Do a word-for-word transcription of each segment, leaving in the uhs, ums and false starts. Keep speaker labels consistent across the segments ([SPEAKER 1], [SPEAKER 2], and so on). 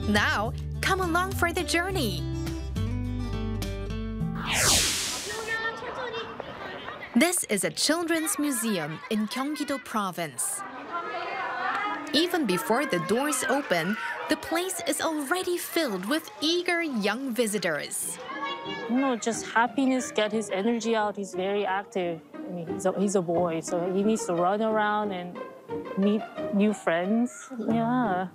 [SPEAKER 1] Now, come along for the journey. This is a children's museum in Gyeonggi-do Province. Even before the doors open, the place is already filled with eager young visitors.
[SPEAKER 2] You know, just happiness, get his energy out. He's very active. I mean, he's a, he's a boy, so he needs to run around and meet new friends. Yeah.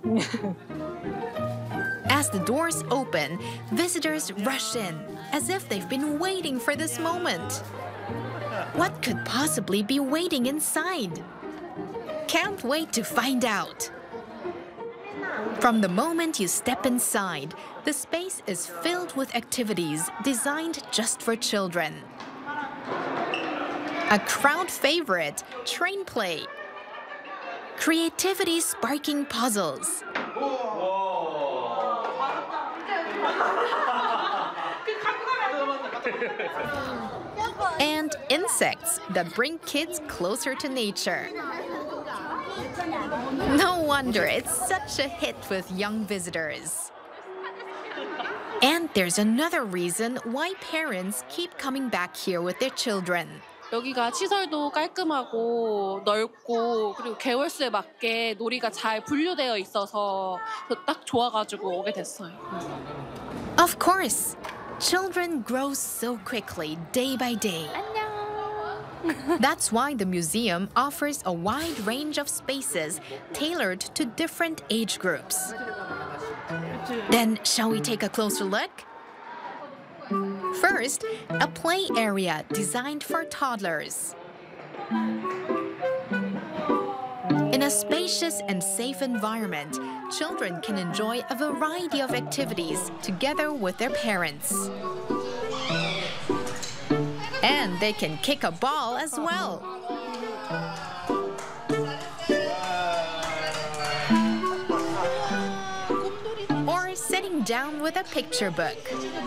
[SPEAKER 1] As the doors open, visitors rush in, as if they've been waiting for this moment. What could possibly be waiting inside? Can't wait to find out. From the moment you step inside, the space is filled with activities designed just for children. A crowd favorite, train play. Creativity-sparking puzzles. And insects that bring kids closer to nature. No wonder it's such a hit with young visitors. And there's another reason why parents keep coming back here with their children.
[SPEAKER 3] 여기가 시설도 깔끔하고 넓고 그리고 개월수에 맞게 놀이가 잘 분류되어 있어서 딱 좋아가지고 오게 됐어요.
[SPEAKER 1] Of course, children grow so quickly day by day. That's why the museum offers a wide range of spaces tailored to different age groups. Then, shall we take a closer look? First, a play area designed for toddlers. In a spacious and safe environment, children can enjoy a variety of activities together with their parents. And they can kick a ball as well. Or sitting down with a picture book.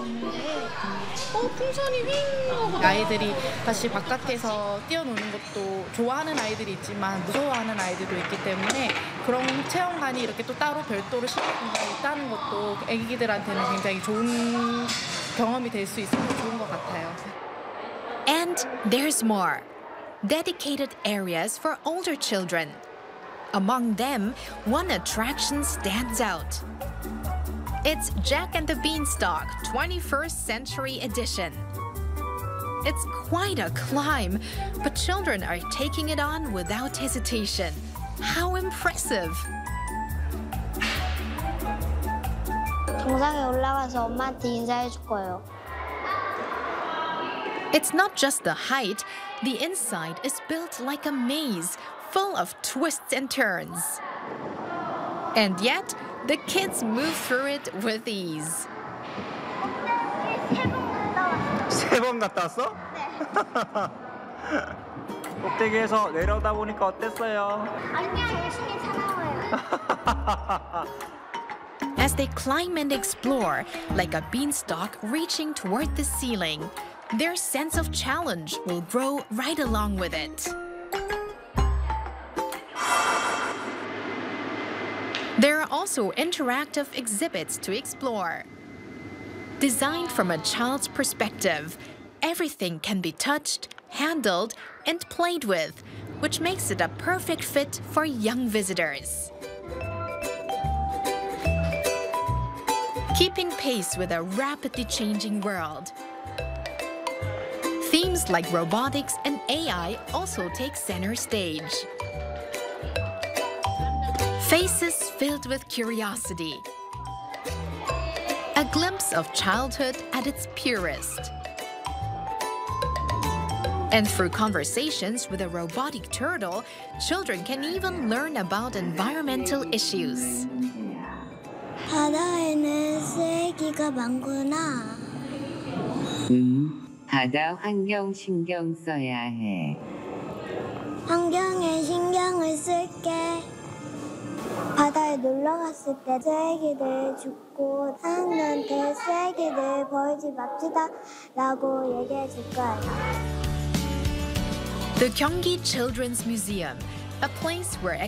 [SPEAKER 4] 아이들이 다시 바깥에서 뛰어노는 것도 좋아하는 아이들이 있지만 무서워하는 아이들도 있기 때문에 그런 체험관이 이렇게 또 따로 별도로 실내 공간이 있다는 것도 아기들한테는 굉장히 좋은 경험이 될 수 있어서 좋은 것 같아요.
[SPEAKER 1] And there's more. Dedicated areas for older children. Among them, one attraction stands out. It's Jack and the Beanstalk twenty-first Century Edition. It's quite a climb, but children are taking it on without hesitation. How impressive!
[SPEAKER 5] 정상에 올라가서 엄마한테 인사해줄 거예요.
[SPEAKER 1] It's not just the height. The inside is built like a maze, full of twists and turns. And yet, the kids move through it with ease.
[SPEAKER 6] 세 번 갔다 왔어? 꼭대기에서 내려다 보니까 어땠어요?
[SPEAKER 5] 아니야, 열심히 살아와요.
[SPEAKER 1] As they climb and explore, like a beanstalk reaching toward the ceiling, their sense of challenge will grow right along with it. There are also interactive exhibits to explore. Designed from a child's perspective, everything can be touched, handled, and played with, which makes it a perfect fit for young visitors. Keeping pace with a rapidly changing world. Themes like robotics and A I also take center stage. Faces filled with curiosity. A glimpse of childhood at its purest. And through conversations with a robotic turtle, children can even learn about environmental issues.
[SPEAKER 5] 바다에는 쓰레기가 많구나.
[SPEAKER 7] 음, 바다 환경 신경 써야 해.
[SPEAKER 5] 환경에 신경을 쓸게. 바다에 놀러 갔을 때 쓰레기들 줍고 사람들한테 쓰레기들 버리지 맙시다 라고 얘기해 줄 거예요.
[SPEAKER 1] The Gyeonggi Children's Museum, a place where